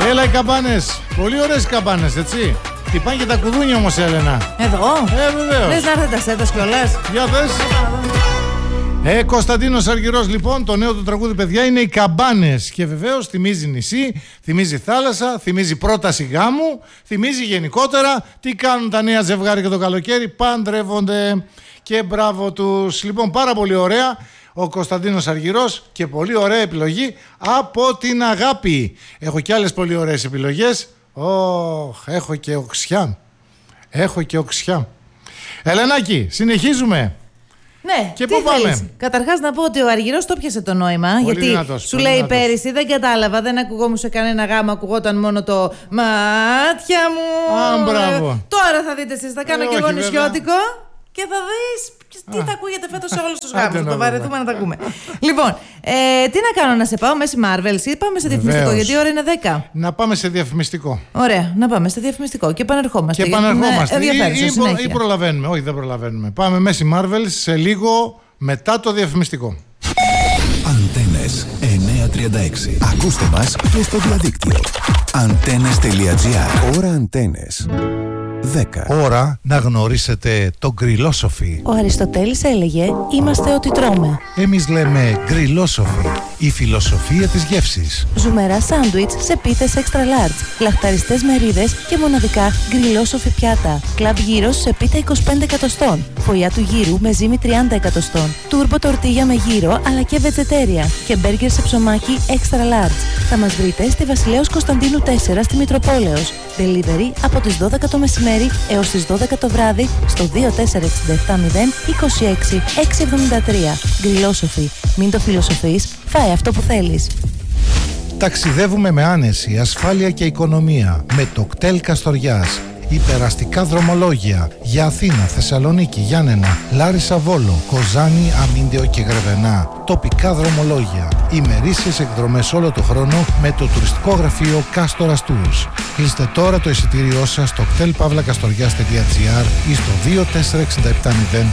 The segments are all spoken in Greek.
Έλα οι καμπάνες. Πολύ ωραίες οι καμπάνες, έτσι. Χτυπάνε και τα κουδούνια όμως, Έλενα. Εδώ. Βεβαίως. Λες να έρθετε τα σέτας κιόλας. Για πες. Κωνσταντίνος Αργυρός, λοιπόν, το νέο του τραγούδι, παιδιά, είναι οι καμπάνες. Και βεβαίως θυμίζει νησί, θυμίζει θάλασσα, θυμίζει πρόταση γάμου, θυμίζει γενικότερα τι κάνουν τα νέα ζευγάρια και το καλοκαίρι. Παντρεύονται. Και μπράβο τους. Λοιπόν, πάρα πολύ ωραία ο Κωνσταντίνος Αργυρός και πολύ ωραία επιλογή από την αγάπη. Έχω και άλλες πολύ ωραίες επιλογές. Έχω και οξιά. Ελενάκη, συνεχίζουμε. Ναι, και τι πού πάμε? θέλεις? Καταρχάς να πω ότι ο Αργυρός το πιάσε το νόημα. Πολύ γιατί δυνατός, σου πολύ λέει δυνατός. πέρυσι, δεν κατάλαβα, δεν ακουγόμουν σε κανένα γάμο, ακουγόταν μόνο το μάτια μου. Μπράβο. Τώρα θα δείτε εσείς, θα κάνω και εγώ όχι, νησιώτικο και θα δεις τι θα ακούγεται φέτος σε όλους τους Άντε γάμους. να Το δούμε. βαρεθούμε να τα ακούμε. Λοιπόν, τι να κάνω, να σε πάω Μέση Marvels ή πάμε σε διαφημιστικό? Βεβαίως. Γιατί η ώρα είναι 10. Να πάμε σε διαφημιστικό. Ωραία, να πάμε σε διαφημιστικό και επανερχόμαστε. Και επανερχόμαστε. Ενδιαφέρουσα συνέχεια. Ή προλαβαίνουμε? Όχι, δεν προλαβαίνουμε. Πάμε Μέση Marvels σε λίγο μετά το διαφημιστικό. Αντένες 936. Ακούστε μας και στο διαδίκτυο. Antennes.gr. Ώρα Αντένες 10. Ώρα να γνωρίσετε τον γκριλόσοφι. Ο Αριστοτέλης έλεγε «Είμαστε ό,τι τρώμε». Εμείς λέμε γκριλόσοφι, η φιλοσοφία της γεύσης. Ζουμερά σάντουιτς σε πίτες extra large, λαχταριστές μερίδες και μοναδικά γκριλόσοφι πιάτα. Κλαμπ γύρος σε πίτα 25 εκατοστών. Φωλιά του γύρου με ζύμη 30 εκατοστών. Τούρμπο τορτίγια με γύρο αλλά και βετζετέρια. Και μπέργκερ σε ψωμάκι extra large. Θα μας βρείτε στη Βασιλέως Κωνσταντίνου 4 στη Μητροπόλεως. Delivery από τις 12 το μεσημέρι έως τις 12 το βράδυ στο 24670 26 673. Γκριλόσοφι. Μην το φιλοσοφείς, φάε αυτό που θέλεις. Ταξιδεύουμε με άνεση, ασφάλεια και οικονομία με το κτέλ Καστοριάς. Υπεραστικά δρομολόγια για Αθήνα, Θεσσαλονίκη, Γιάννενα, Λάρισα, Βόλο, Κοζάνη, Αμίντεο και Γρεβενά. Τοπικά δρομολόγια. Ημερήσιες εκδρομές όλο το χρόνο με το τουριστικό γραφείο Κάστορας Tours. Κλείστε τώρα το εισιτήριό σας στο ktelpavlakastorias.gr ή στο 24670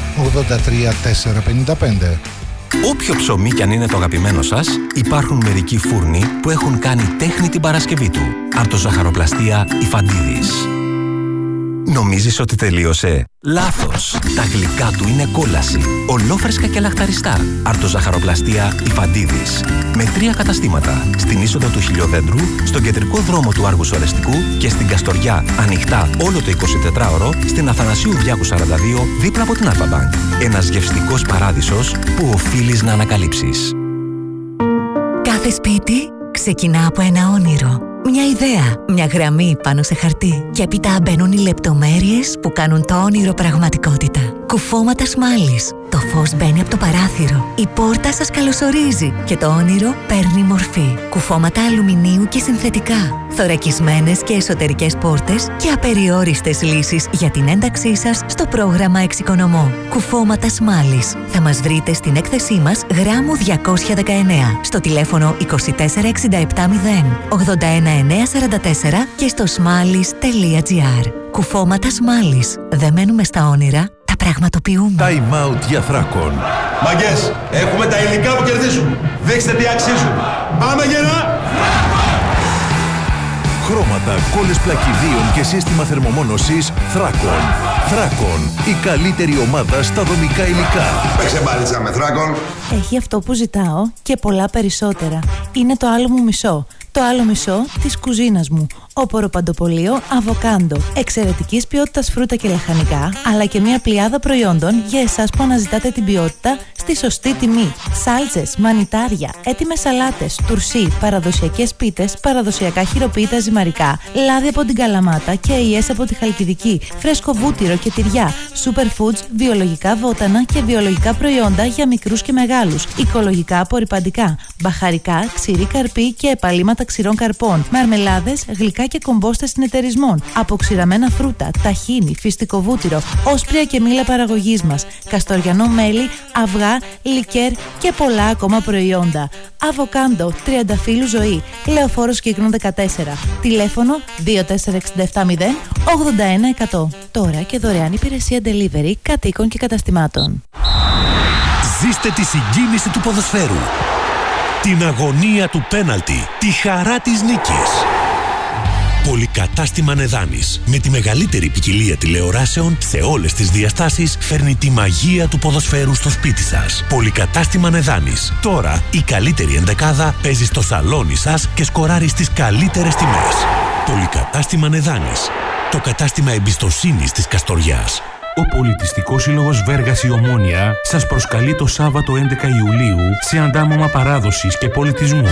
83455. Όποιο ψωμί κι αν είναι το αγαπημένο σας, υπάρχουν μερικοί φούρνοι που έχουν κάνει τέχνη την Παρασκευή του. Αρτοζαχαροπλαστεία Ιφαντίδης. Νομίζεις ότι τελείωσε? Λάθος! Τα γλυκά του είναι κόλαση. Ολόφρεσκα και λαχταριστά. Αρτοζαχαροπλαστεία Ιφαντίδης. Με 3 καταστήματα. Στην είσοδο του Χιλιοδέντρου, στον κεντρικό δρόμο του Άργους Ορεστικού και στην Καστοριά, ανοιχτά όλο το 24ωρο, στην Αθανασίου Διάκου 42, δίπλα από την Αλφα-Μπανκ. Ένας γευστικός παράδεισος που οφείλεις να ανακαλύψεις. Κάθε σπίτι ξεκινά από ένα όνειρο. Μια ιδέα, μια γραμμή πάνω σε χαρτί. Και έπειτα μπαίνουν οι λεπτομέρειες που κάνουν το όνειρο πραγματικότητα. Κουφώματα σμάλης. Το φως μπαίνει από το παράθυρο. Η πόρτα σας καλωσορίζει και το όνειρο παίρνει μορφή. Κουφώματα αλουμινίου και συνθετικά. Θωρακισμένες και εσωτερικές πόρτες και απεριόριστες λύσεις για την ένταξή σας στο πρόγραμμα Εξοικονομώ. Κουφώματα σμάλης. Θα μας βρείτε στην έκθεσή μας γράμμου 219 στο τηλέφωνο 24670 81944 και στο smallis.gr. Κουφώματα Σμάλης. Δεν μένουμε στα όνειρα, τα πραγματοποιούμε. Time out για Θράκον. Μαγκές, έχουμε τα υλικά που κερδίζουν. Δείξτε τι αξίζουν. Πάμε γερά! Χρώματα, κόλλες πλακιδίων και σύστημα θερμομόνωσης Θράκον. Θράκον, η καλύτερη ομάδα στα δομικά υλικά. Παίξε μπάλιτσα με Θράκον. Έχει αυτό που ζητάω και πολλά περισσότερα. Είναι το άλλο μου μισό. Το άλλο μισό της κουζίνας μου. Όπορο παντοπολείο Αβοκάντο. Εξαιρετικής ποιότητας φρούτα και λαχανικά, αλλά και μια πλειάδα προϊόντων για εσάς που αναζητάτε την ποιότητα στη σωστή τιμή. Σάλτσες, μανιτάρια, έτοιμες σαλάτες, τουρσί, παραδοσιακές πίτες, παραδοσιακά χειροποίητα ζυμαρικά, λάδι από την Καλαμάτα και αειές από τη Χαλκιδική, φρέσκο βούτυρο και τυριά, superfoods, βιολογικά βότανα και βιολογικά προϊόντα για μικρούς και μεγάλους, οικολογικά απορρυπαντικά, μπαχαρικά, ξηρή καρπή και επαλήματα ξηρών καρπών, μαρμελάδες, γλυκά και κομπόστες συνεταιρισμών, αποξηραμένα φρούτα, ταχίνι, φυστικό βούτυρο, όσπρια και μήλα παραγωγής μας, καστοριανό μέλι, αυγά, λικέρ και πολλά ακόμα προϊόντα. Αβοκάντο, τριανταφύλου ζωή, Λεωφόρος Κύκνο 14, τηλέφωνο 24670 81100. Τώρα και δωρεάν υπηρεσία delivery κατοίκων και καταστημάτων. Ζήστε τη συγκίνηση του ποδοσφαίρου, την αγωνία του πέναλτι, τη χαρά της νίκης. Πολυκατάστημα Νεδάνης. Με τη μεγαλύτερη ποικιλία τηλεοράσεων σε όλες τις διαστάσεις φέρνει τη μαγεία του ποδοσφαίρου στο σπίτι σας. Πολυκατάστημα Νεδάνης. Τώρα η καλύτερη ενδεκάδα παίζει στο σαλόνι σας και σκοράρει στις καλύτερες τιμές. Πολυκατάστημα Νεδάνης. Το κατάστημα εμπιστοσύνης της Καστοριάς. Ο Πολιτιστικός Σύλλογος Βέργας η Ομόνοια σας προσκαλεί το Σάββατο 11 Ιουλίου σε αντάμωμα παράδοσης και πολιτισμού.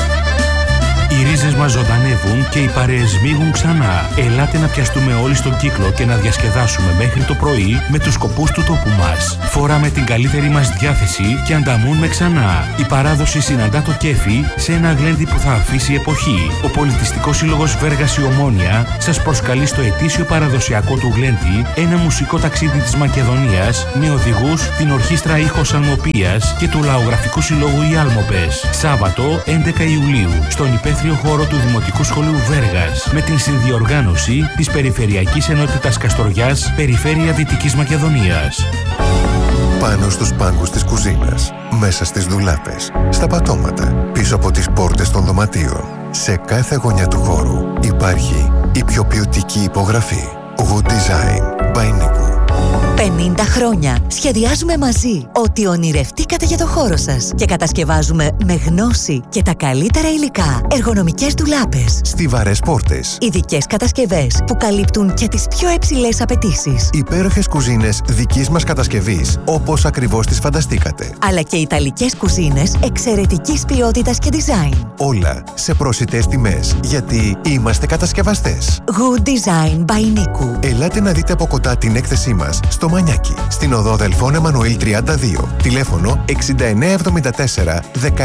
Οι ρίζες μας ζωντανεύουν και οι παρέες μίγουν ξανά. Ελάτε να πιαστούμε όλοι στον κύκλο και να διασκεδάσουμε μέχρι το πρωί με τους σκοπούς του τόπου μας. Φοράμε την καλύτερη μας διάθεση και ανταμούμε ξανά. Η παράδοση συναντά το κέφι σε ένα γλέντι που θα αφήσει εποχή. Ο Πολιτιστικός Σύλλογος Βέργας η Ομόνοια σας προσκαλεί στο ετήσιο παραδοσιακό του γλέντι ένα μουσικό ταξίδι της Μακεδονίας με οδηγούς την Ορχήστρα Ήχος Αλμοπίας και του Λαογραφικού Συλλόγου Οι Άλμοπες. Σάββατο 11 Ιουλίου στον υπεύθυνο χώρο του Δημοτικού Σχολείου Βέργας με την συνδιοργάνωση της Περιφερειακής Ενότητας Καστοριάς, Περιφέρεια Δυτικής Μακεδονίας. Πάνω στους πάγκους της κουζίνας, μέσα στις ντουλάπες, στα πατώματα, πίσω από τις πόρτες των δωματίων, σε κάθε γωνιά του χώρου υπάρχει η πιο ποιοτική υπογραφή. Good Design by Nico. 50 χρόνια σχεδιάζουμε μαζί ό,τι ονειρευτήκατε για το χώρο σας και κατασκευάζουμε με γνώση και τα καλύτερα υλικά εργονομικές ντουλάπες, στιβαρές πόρτες, ειδικές κατασκευές που καλύπτουν και τις πιο υψηλές απαιτήσεις, υπέροχες κουζίνες δικής μας κατασκευής όπως ακριβώς τις φανταστήκατε, αλλά και ιταλικές κουζίνες εξαιρετικής ποιότητας και design. Όλα σε προσιτές τιμές, γιατί είμαστε κατασκευαστές. Good Design by Nico. Ελάτε να δείτε από κοντά την έκθεσή μας στο Μανιάκι, στην οδό Δελφών Εμμανουήλ 32, τηλέφωνο 6974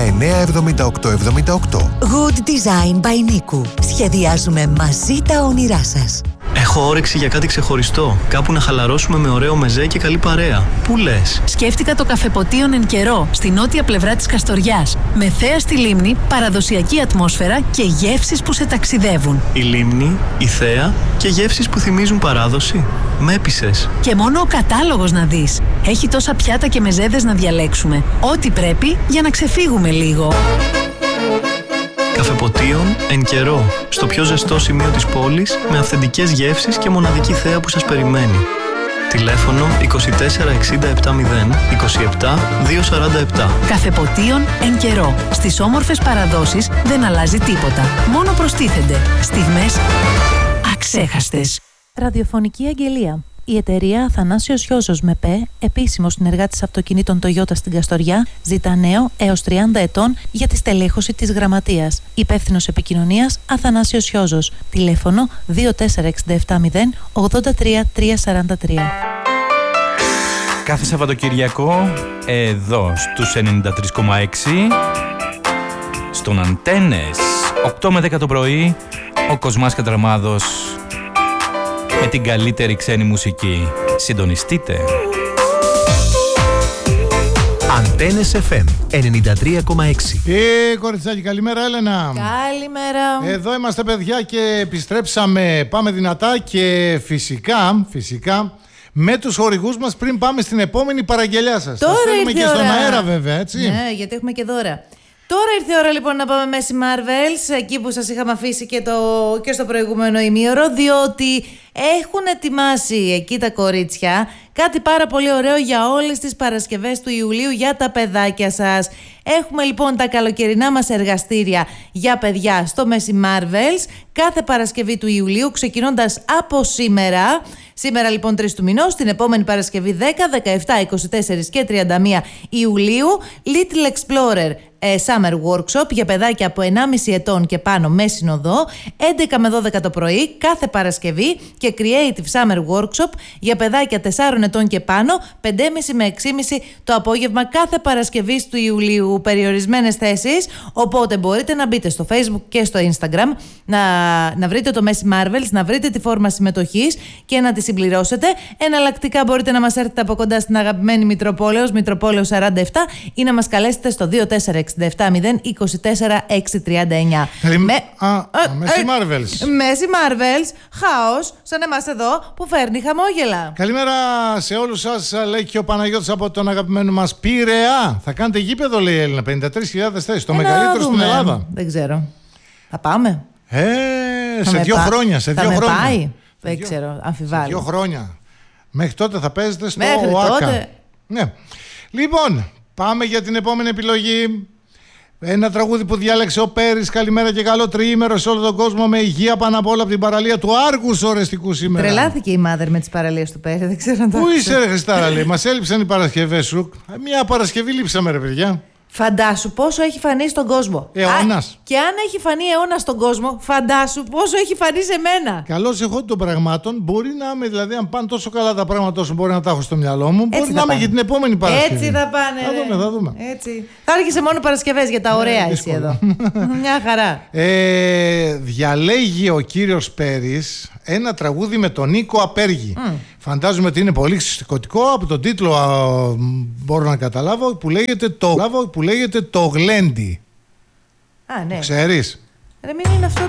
197878. Good Design by Nico. Σχεδιάζουμε μαζί τα όνειρά σας. Έχω όρεξη για κάτι ξεχωριστό. Κάπου να χαλαρώσουμε με ωραίο μεζέ και καλή παρέα. Πού λες? Σκέφτηκα το καφεποτίον Εν Καιρό, στη νότια πλευρά της Καστοριάς. Με θέα στη λίμνη, παραδοσιακή ατμόσφαιρα και γεύσεις που σε ταξιδεύουν. Η λίμνη, η θέα και γεύσεις που θυμίζουν παράδοση. Με έπεισες. Και μόνο ο κατάλογος να δεις. Έχει τόσα πιάτα και μεζέδες να διαλέξουμε. Ό,τι πρέπει για να ξεφύγουμε λίγο. Καφεποτίον Εν Καιρό, στο πιο ζεστό σημείο της πόλης, με αυθεντικές γεύσεις και μοναδική θέα που σας περιμένει. Τηλέφωνο 24 67 0 27 247. Καφεποτίον Εν Καιρό. Στις όμορφες παραδόσεις δεν αλλάζει τίποτα. Μόνο προστίθενται στιγμές αξέχαστες. Ραδιοφωνική αγγελία. Η εταιρεία Αθανάσιος Χιώζος ΜΕΠΕ, επίσημος συνεργάτης αυτοκινήτων Toyota στην Καστοριά, ζητά νέο έως 30 ετών για τη στελέχωση της γραμματείας. Υπεύθυνος επικοινωνίας Αθανάσιος Χιώζος. Τηλέφωνο 24670 83 343. Κάθε Σαββατοκυριακό, εδώ στους 93,6, στον Αντένες, 8 με 10 το πρωί, ο Κοσμάς Κατραμάδος με την καλύτερη ξένη μουσική. Συντονιστείτε. Αντένες FM 93,6. Κοριτσάκι, καλημέρα Έλενα. Καλημέρα. Εδώ είμαστε παιδιά και επιστρέψαμε, πάμε δυνατά και φυσικά με τους χορηγούς μας πριν πάμε στην επόμενη παραγγελιά σας. Τώρα ήρθε και στον αέρα βέβαια, έτσι. Ναι, γιατί έχουμε και δώρα. Τώρα ήρθε η ώρα λοιπόν να πάμε Μέση Marvels, εκεί που σας είχαμε αφήσει και στο προηγούμενο ημίωρο, διότι έχουν ετοιμάσει εκεί τα κορίτσια κάτι πάρα πολύ ωραίο για όλες τις Παρασκευές του Ιουλίου για τα παιδάκια σας. Έχουμε λοιπόν τα καλοκαιρινά μας εργαστήρια για παιδιά στο Μέση Marvels κάθε Παρασκευή του Ιουλίου, ξεκινώντας από σήμερα. Σήμερα λοιπόν 3 του μηνός, την επόμενη Παρασκευή 10, 17, 24 και 31 Ιουλίου, Little Explorer Summer Workshop για παιδάκια από 1,5 ετών και πάνω με συνοδό, 11 με 12 το πρωί κάθε Παρασκευή, και Creative Summer Workshop για παιδάκια 4 ετών και πάνω, 5,5 με 6,5 το απόγευμα κάθε Παρασκευή του Ιουλίου. Περιορισμένες θέσεις, οπότε μπορείτε να μπείτε στο Facebook και στο Instagram, να βρείτε το Μέση Marvels, να βρείτε τη φόρμα συμμετοχής και να τη συμπληρώσετε. Εναλλακτικά μπορείτε να μας έρθετε από κοντά στην αγαπημένη Μητροπόλεως 47 ή να μας καλέσετε στο 2467 024 639. Μέση Marvels. Μέση Marvels, χάος, σαν εμάς εδώ που φέρνει χαμόγελα. Καλημέρα σε όλους σας, λέει και ο Παναγιώτης από τον αγαπημένο μας Πειραιά. Θα κάνετε γήπεδο, λέει η Έλληνα, 53.000 θέσεις, το μεγαλύτερο στην Ελλάδα. Δεν ξέρω. Θα πάμε. σε 2 χρόνια. Θα με πάει. Δεν ξέρω, αμφιβάλλω. Σε 2 χρόνια. Μέχρι τότε θα παίζετε στο Μέχρι ΟΑΚΑ. τότε. Ναι. Λοιπόν, πάμε για την επόμενη επιλογή. Ένα τραγούδι που διάλεξε ο Πέρης. Καλημέρα και καλό τριήμερο σε όλο τον κόσμο. Με υγεία πάνω απ' όλα από την παραλία του Άργους Ορεστικού σήμερα. Τρελάθηκε η Mother με τις παραλίες του Πέρη. Δεν ξέρω αν το Πού άκουσε. είσαι, ρε Χριστάρα, λέει. Μας έλειψαν οι Παρασκευές σου. Μια Παρασκευή λείψαμε, ρε παιδιά. Φαντάσου πόσο έχει φανεί στον κόσμο. Αιώνας. Και αν έχει φανεί αιώνα στον κόσμο, φαντάσου πόσο έχει φανεί σε μένα. Καλώς εγώ των πραγμάτων. Μπορεί να είμαι, δηλαδή, αν πάνε τόσο καλά τα πράγματα όσο μπορεί να τα έχω στο μυαλό μου, μπορεί να είμαι για την επόμενη Παρασκευή. Έτσι θα πάνε. Θα δούμε. Έτσι. Θα άρχισε μόνο Παρασκευές για τα ωραία εσύ εδώ. Μια χαρά. Διαλέγει ο κύριος Πέρης ένα τραγούδι με τον Νίκο Απέργη. Φαντάζομαι ότι είναι πολύ συστικωτικό. Από τον τίτλο μπορώ να καταλάβω, που λέγεται το Γλέντι. Α, ναι. Ξέρεις? Ρε, μην είναι αυτό